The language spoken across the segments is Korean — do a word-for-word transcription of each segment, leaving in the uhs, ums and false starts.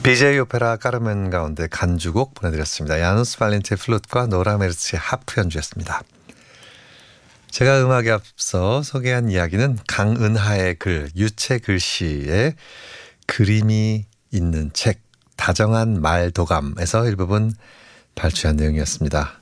비제이 오페라 까르멘 가운데 간주곡 보내드렸습니다. 야누스 발렌티의 플룻과 노라 메르츠의 하프 연주였습니다. 제가 음악에 앞서 소개한 이야기는 강은하의 글, 유채 글씨에 그림이 있는 책 다정한 말도감에서 일부분 발췌한 내용이었습니다.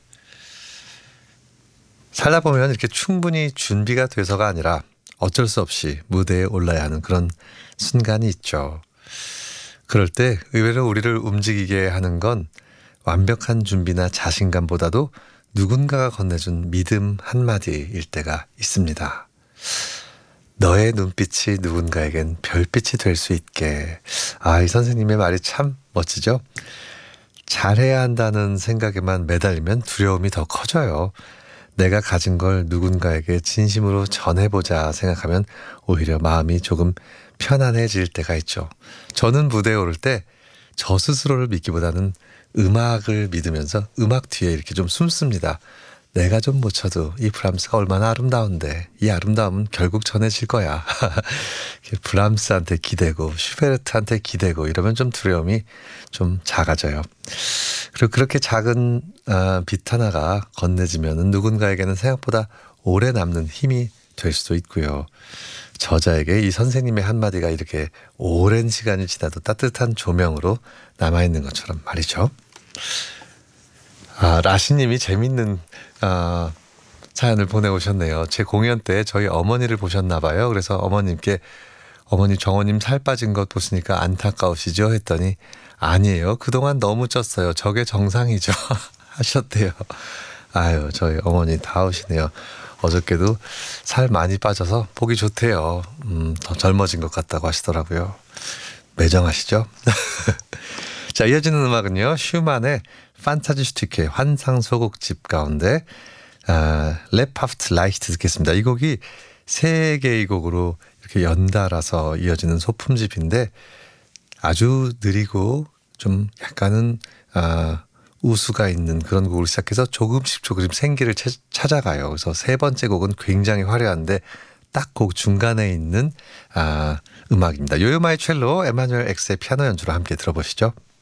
살다 보면 이렇게 충분히 준비가 돼서가 아니라 어쩔 수 없이 무대에 올라야 하는 그런 순간이 있죠. 그럴 때 의외로 우리를 움직이게 하는 건 완벽한 준비나 자신감보다도 누군가가 건네준 믿음 한마디일 때가 있습니다. 너의 눈빛이 누군가에겐 별빛이 될 수 있게. 아, 이 선생님의 말이 참 멋지죠? 잘해야 한다는 생각에만 매달리면 두려움이 더 커져요. 내가 가진 걸 누군가에게 진심으로 전해보자 생각하면 오히려 마음이 조금 편안해질 때가 있죠. 저는 무대에 오를 때 저 스스로를 믿기보다는 음악을 믿으면서 음악 뒤에 이렇게 좀 숨습니다. 내가 좀 못 쳐도 이 브람스가 얼마나 아름다운데 이 아름다움은 결국 전해질 거야. 브람스한테 기대고 슈베르트한테 기대고 이러면 좀 두려움이 좀 작아져요. 그리고 그렇게 작은 어, 빛 하나가 건네지면 누군가에게는 생각보다 오래 남는 힘이 될 수도 있고요. 저자에게 이 선생님의 한마디가 이렇게 오랜 시간이 지나도 따뜻한 조명으로 남아있는 것처럼 말이죠. 아, 라시님이 재밌는 어, 사연을 보내오셨네요. 제 공연 때 저희 어머니를 보셨나 봐요. 그래서 어머님께 어머니 정호님 살 빠진 것 보시니까 안타까우시죠? 했더니 아니에요. 그동안 너무 쪘어요. 저게 정상이죠. 하셨대요. 아유, 저희 어머니 다우시네요. 어저께도 살 많이 빠져서 보기 좋대요. 음, 더 젊어진 것 같다고 하시더라고요. 매정하시죠? 자, 이어지는 음악은요. 슈만의 판타지 슈티케 환상 소곡집 가운데 아, 레파프트 라이히트 듣겠습니다. 이 곡이 세 개의 곡으로 이렇게 연달아서 이어지는 소품집인데 아주 느리고 좀 약간은 아, 우수가 있는 그런 곡을 시작해서 조금씩 조금씩 생기를 채, 찾아가요. 그래서 세 번째 곡은 굉장히 화려한데 딱 곡 중간에 있는 아, 음악입니다. 요요마이 첼로, 에마뉴엘 엑스의 피아노 연주로 함께 들어보시죠.